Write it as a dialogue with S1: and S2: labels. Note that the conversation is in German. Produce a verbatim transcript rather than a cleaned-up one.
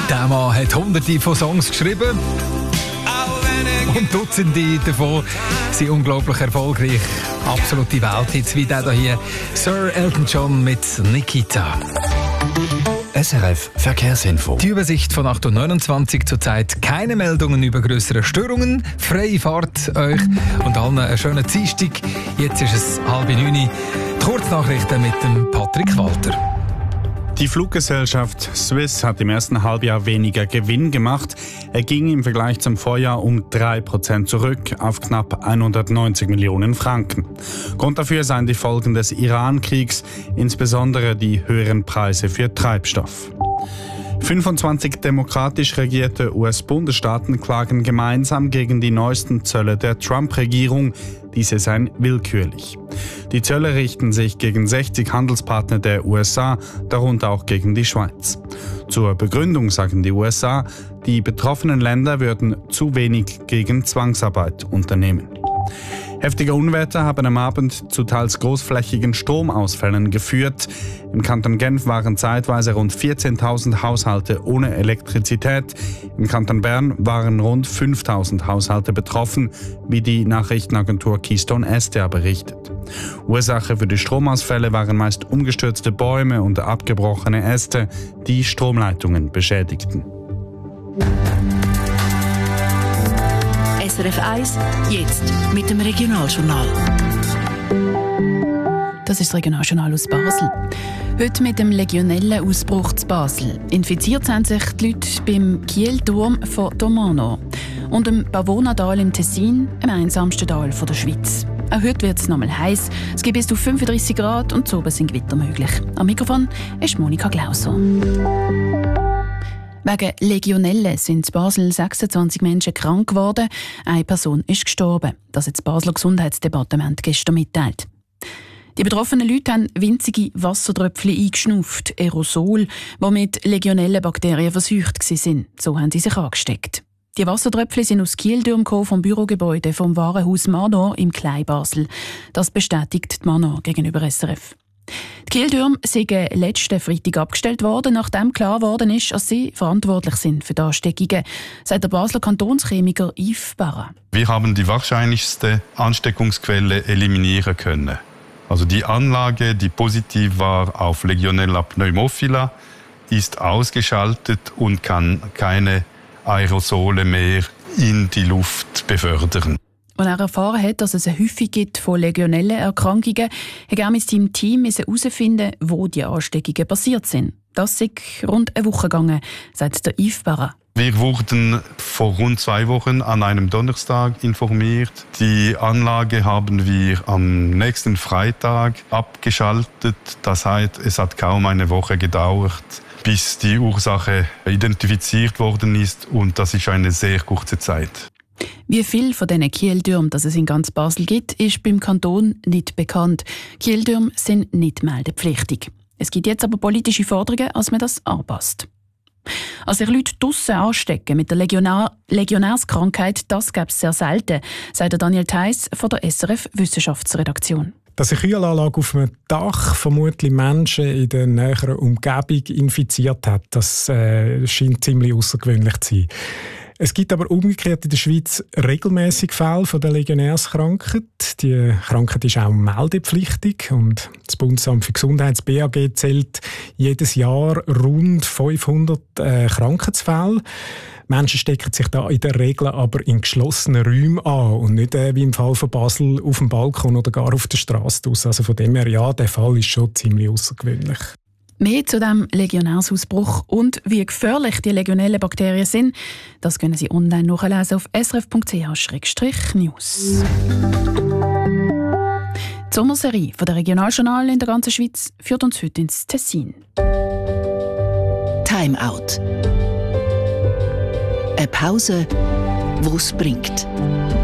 S1: Der Mann hat hunderte von Songs geschrieben und Dutzende davon sind unglaublich erfolgreich. Absolute Welthits wie der hier, Sir Elton John mit Nikita.
S2: S R F Verkehrsinfo.
S1: Die Übersicht von acht Uhr neunundzwanzig, zurzeit keine Meldungen über grössere Störungen. Freie Fahrt euch und allen einen schönen Dienstag. Jetzt ist es halb neun. Die Kurznachrichten mit dem Patrick Walter.
S3: Die Fluggesellschaft Swiss hat im ersten Halbjahr weniger Gewinn gemacht. Er ging im Vergleich zum Vorjahr um drei Prozent zurück auf knapp hundertneunzig Millionen Franken. Grund dafür seien die Folgen des Iran-Kriegs, insbesondere die höheren Preise für Treibstoff. fünfundzwanzig demokratisch regierte U S-Bundesstaaten klagen gemeinsam gegen die neuesten Zölle der Trump-Regierung. Diese seien willkürlich. Die Zölle richten sich gegen sechzig Handelspartner der U S A, darunter auch gegen die Schweiz. Zur Begründung sagen die U S A, die betroffenen Länder würden zu wenig gegen Zwangsarbeit unternehmen. Heftige Unwetter haben am Abend zu teils großflächigen Stromausfällen geführt. Im Kanton Genf waren zeitweise rund vierzehntausend Haushalte ohne Elektrizität. Im Kanton Bern waren rund fünftausend Haushalte betroffen, wie die Nachrichtenagentur Keystone S D A berichtet. Ursache für die Stromausfälle waren meist umgestürzte Bäume und abgebrochene Äste, die Stromleitungen beschädigten.
S4: S R F eins, jetzt mit dem Regionaljournal.
S5: Das ist das Regionaljournal aus Basel. Heute mit dem Legionellenausbruch zu Basel. Infiziert haben sich die Leute beim Kielturm von Domano und dem Pavonadal im Tessin, am einsamsten Tal der Schweiz. Auch heute wird es nochmal heiß. Es gibt bis zu fünfunddreissig Grad und zu oben sind Gewitter möglich. Am Mikrofon ist Monika Glauser. Wegen Legionelle sind in Basel sechsundzwanzig Menschen krank geworden. Eine Person ist gestorben. Das hat das Basler Gesundheitsdepartement gestern mitteilt. Die betroffenen Leute haben winzige Wassertröpfchen eingeschnupft, Aerosol, die mit Legionellenbakterien verseucht waren. So haben sie sich angesteckt. Die Wassertröpfchen sind aus Kielturm vom Bürogebäude vom Warenhaus Manor im Kleinbasel. Das bestätigt die Manor gegenüber S R F. Die Kieltürme sind letzten Freitag abgestellt worden, nachdem klar geworden ist, dass sie verantwortlich sind für die Ansteckungen, sagt der Basler Kantonschemiker Yves Barra.
S6: Wir haben die wahrscheinlichste Ansteckungsquelle eliminieren können. Also die Anlage, die positiv war auf Legionella pneumophila, ist ausgeschaltet und kann keine Aerosole mehr in die Luft befördern.
S5: Als er erfahren hat, dass es eine Häufung gibt von Legionellenerkrankungen, hat er mit seinem Team herausfinden, wo die Ansteckungen passiert sind. Das ist rund eine Woche gegangen, sagt der Yves Barra.
S6: Wir wurden vor rund zwei Wochen an einem Donnerstag informiert. Die Anlage haben wir am nächsten Freitag abgeschaltet. Das heißt, es hat kaum eine Woche gedauert, bis die Ursache identifiziert worden ist. Und das ist eine sehr kurze Zeit.
S5: Wie viel von diesen Kieltürmen es in ganz Basel gibt, ist beim Kanton nicht bekannt. Kieltürme sind nicht meldepflichtig. Es gibt jetzt aber politische Forderungen, dass man das anpasst. Als sich Leute draussen anstecken mit der Legionär- Legionärskrankheit, das gäbe es sehr selten, sagt Daniel Theiss von der S R F Wissenschaftsredaktion.
S7: Dass eine Kühlanlage auf einem Dach vermutlich Menschen in der näheren Umgebung infiziert hat, das äh, scheint ziemlich außergewöhnlich zu sein. Es gibt aber umgekehrt in der Schweiz regelmäßig Fälle von der Legionärskrankheit. Die Krankheit ist auch meldepflichtig und das Bundesamt für Gesundheit, das B A G, zählt jedes Jahr rund fünfhundert äh, Krankheitsfälle. Menschen stecken sich da in der Regel aber in geschlossenen Räumen an und nicht äh, wie im Fall von Basel auf dem Balkon oder gar auf der Straße aus. Also von dem her, ja, der Fall ist schon ziemlich außergewöhnlich.
S5: Mehr zu diesem Legionärsausbruch und wie gefährlich die Legionellenbakterien sind, das können Sie online nachlesen auf s r f punkt c h slash news. Die Sommerserie von der Regionaljournal in der ganzen Schweiz führt uns heute ins Tessin.
S4: Time Out. Eine Pause, die es bringt.